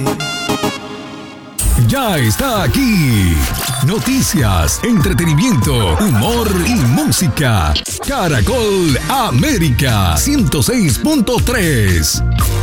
Ya está aquí. Noticias, entretenimiento, humor y música. Caracol América 106.3.